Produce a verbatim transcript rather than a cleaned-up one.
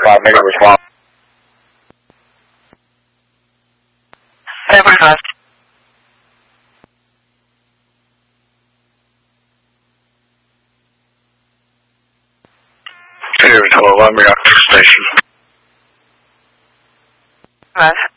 Uh, make a response. Seven five. Here, twelve, I'm back to the station. Five.